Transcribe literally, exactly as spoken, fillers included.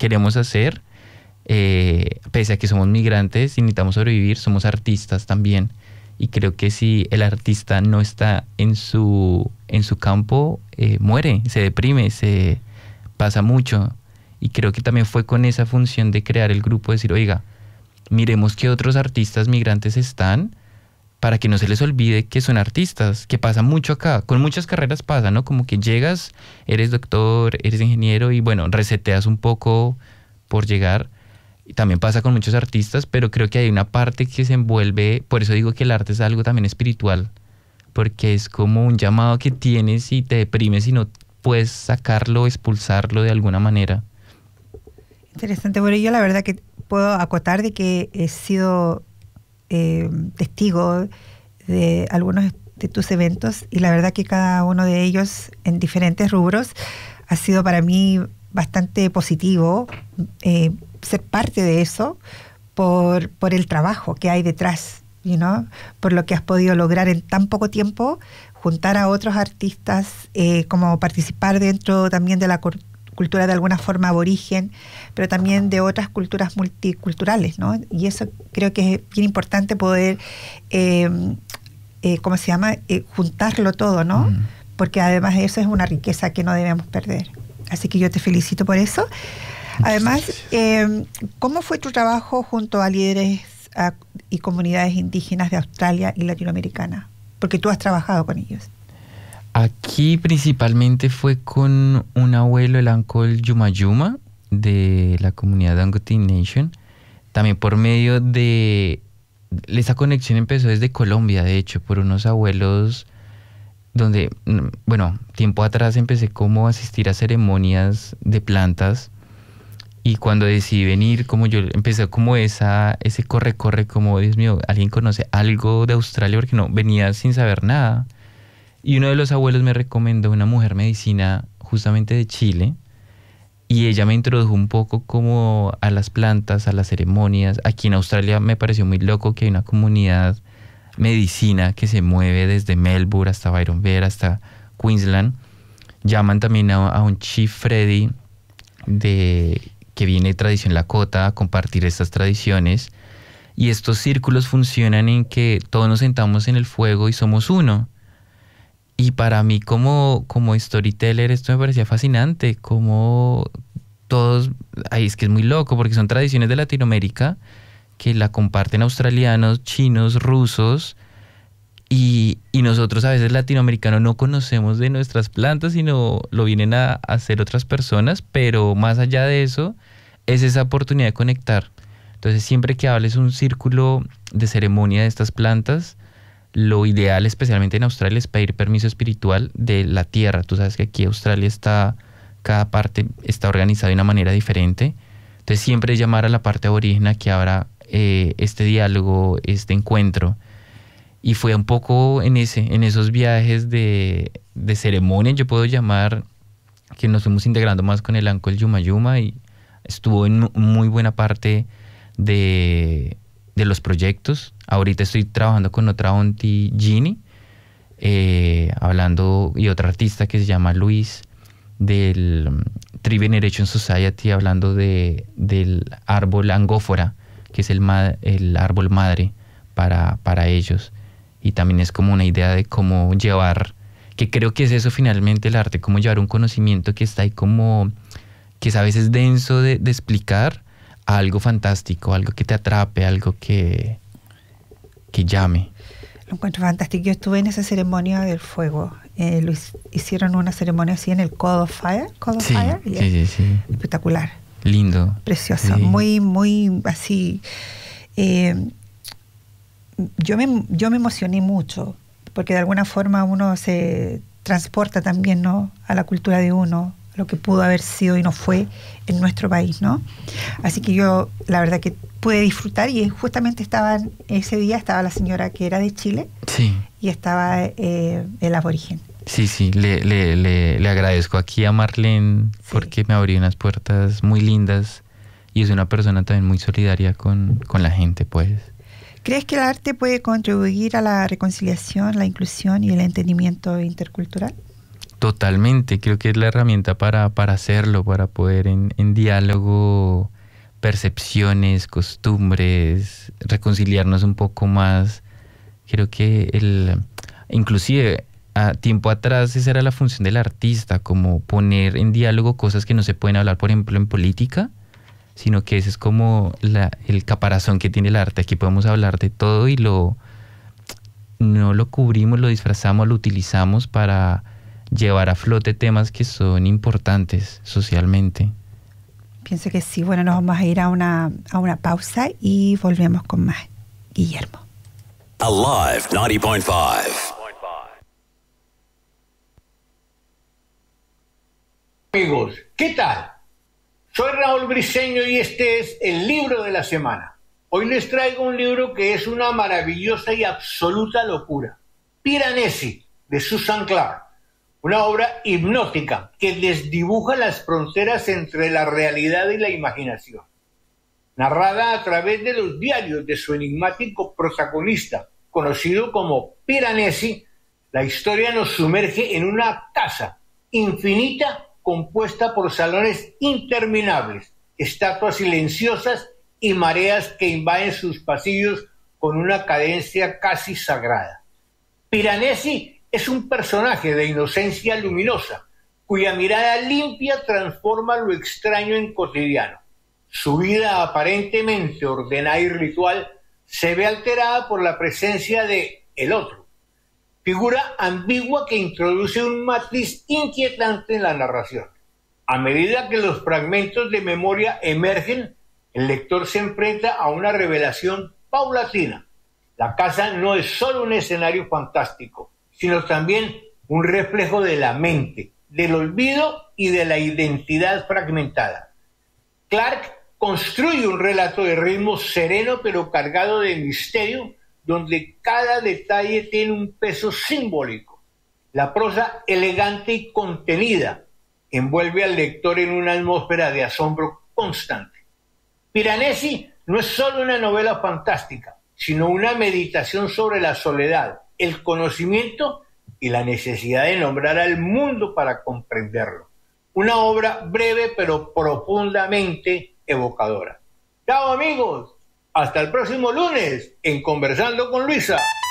queremos hacer, eh, pese a que somos migrantes y necesitamos sobrevivir, somos artistas también. Y creo que si el artista no está en su, en su campo, eh, muere, se deprime, se pasa mucho. Y creo que también fue con esa función de crear el grupo, decir, oiga, miremos qué otros artistas migrantes están, para que no se les olvide que son artistas, que pasa mucho acá. Con muchas carreras pasa, ¿no? Como que llegas, eres doctor, eres ingeniero y bueno, reseteas un poco por llegar. Y también pasa con muchos artistas, pero creo que hay una parte que se envuelve, por eso digo que el arte es algo también espiritual, porque es como un llamado que tienes y te deprimes y no puedes sacarlo, expulsarlo de alguna manera. Interesante, bueno, yo la verdad que puedo acotar de que he sido eh, testigo de algunos de tus eventos y la verdad que cada uno de ellos en diferentes rubros ha sido para mí bastante positivo, eh, ser parte de eso por, por el trabajo que hay detrás, you know, por lo que has podido lograr en tan poco tiempo, juntar a otros artistas, eh, como participar dentro también de la cultura de alguna forma aborigen, pero también de otras culturas multiculturales, ¿no? Y eso creo que es bien importante poder, eh, eh, ¿cómo se llama? Eh, juntarlo todo, ¿no? Mm. Porque además de eso es una riqueza que no debemos perder. Así que yo te felicito por eso. Además, eh, ¿cómo fue tu trabajo junto a líderes a, y comunidades indígenas de Australia y Latinoamericana? Porque tú has trabajado con ellos. Aquí principalmente fue con un abuelo, el uncle Yuma Yuma, de la comunidad Dangote Nation. También por medio de... Esa conexión empezó desde Colombia, de hecho, por unos abuelos donde, bueno, tiempo atrás empecé como a asistir a ceremonias de plantas. Y cuando decidí venir, como yo empecé como esa, ese corre-corre, como, Dios mío, ¿alguien conoce algo de Australia? Porque no, venía sin saber nada. Y uno de los abuelos me recomendó una mujer medicina justamente de Chile. Y ella me introdujo un poco como a las plantas, a las ceremonias. Aquí en Australia me pareció muy loco que hay una comunidad medicina que se mueve desde Melbourne hasta Byron Bay, hasta Queensland. Llaman también a, a un Chief Freddy de... que viene de tradición Lakota a compartir estas tradiciones. Y estos círculos funcionan en que todos nos sentamos en el fuego y somos uno. Y para mí como, como storyteller esto me parecía fascinante, como todos, ay, es que es muy loco porque son tradiciones de Latinoamérica que la comparten australianos, chinos, rusos, y, y nosotros a veces latinoamericanos no conocemos de nuestras plantas, sino lo vienen a, a hacer otras personas, pero más allá de eso es esa oportunidad de conectar. Entonces siempre que hables un círculo de ceremonia de estas plantas, lo ideal, especialmente en Australia, es pedir permiso espiritual de la tierra. Tú sabes que aquí Australia está, cada parte está organizada de una manera diferente. Entonces siempre llamar a la parte aborigen a que abra eh, este diálogo, este encuentro. Y fue un poco en ese, en esos viajes de, de ceremonia, yo puedo llamar, que nos fuimos integrando más con el uncle Yuma Yuma y estuvo en muy buena parte de, de los proyectos. Ahorita estoy trabajando con otra auntie, Ginny, eh, hablando, y otra artista que se llama Luis, del um, Tree Veneration Society, hablando de, del árbol angófora, que es el, ma el árbol madre para, para ellos. Y también es como una idea de cómo llevar, que creo que es eso finalmente el arte, cómo llevar un conocimiento que está ahí como, que es a veces denso de, de explicar, a algo fantástico, algo que te atrape, algo que... que llame. Lo encuentro fantástico. Yo estuve en esa ceremonia del fuego. Eh, lo hicieron una ceremonia así en el Call of Fire. Call of sí, Fire. Sí, sí, sí. Espectacular. Lindo. Precioso. Sí. Muy, muy así. Eh, yo, me, yo me emocioné mucho porque de alguna forma uno se transporta también, ¿no?, a la cultura de uno, lo que pudo haber sido y no fue en nuestro país, ¿no? Así que yo, la verdad que pude disfrutar y justamente estaban, ese día estaba la señora que era de Chile, sí, y estaba eh, el aborigen. Sí, sí, le, le, le, le agradezco aquí a Marlene sí. porque me abrió unas puertas muy lindas y es una persona también muy solidaria con, con la gente, pues. ¿Crees que el arte puede contribuir a la reconciliación, la inclusión y el entendimiento intercultural? Totalmente, creo que es la herramienta para, para hacerlo, para poder en, en diálogo, percepciones, costumbres, reconciliarnos un poco más. Creo que el, inclusive a tiempo atrás esa era la función del artista, como poner en diálogo cosas que no se pueden hablar, por ejemplo, en política, sino que ese es como la, el caparazón que tiene el arte. Aquí podemos hablar de todo y lo no lo cubrimos, lo disfrazamos, lo utilizamos para llevar a flote temas que son importantes socialmente. Pienso que sí. Bueno, nos vamos a ir a una, a una pausa y volvemos con más. Guillermo. Alive noventa punto cinco. Amigos, ¿qué tal? Soy Raúl Briceño y este es el libro de la semana. Hoy les traigo un libro que es una maravillosa y absoluta locura. Piranesi, de Susan Clark. Una obra hipnótica que desdibuja las fronteras entre la realidad y la imaginación. Narrada a través de los diarios de su enigmático protagonista, conocido como Piranesi, la historia nos sumerge en una casa infinita compuesta por salones interminables, estatuas silenciosas y mareas que invaden sus pasillos con una cadencia casi sagrada. Piranesi es un personaje de inocencia luminosa, cuya mirada limpia transforma lo extraño en cotidiano. Su vida aparentemente ordenada y ritual se ve alterada por la presencia de el otro, figura ambigua que introduce un matiz inquietante en la narración. A medida que los fragmentos de memoria emergen, el lector se enfrenta a una revelación paulatina. La casa no es solo un escenario fantástico, sino también un reflejo de la mente, del olvido y de la identidad fragmentada. Clark construye un relato de ritmo sereno pero cargado de misterio, donde cada detalle tiene un peso simbólico. La prosa elegante y contenida envuelve al lector en una atmósfera de asombro constante. Piranesi no es solo una novela fantástica, sino una meditación sobre la soledad, el conocimiento y la necesidad de nombrar al mundo para comprenderlo. Una obra breve pero profundamente evocadora. Chao amigos, hasta el próximo lunes en Conversando con Luisa.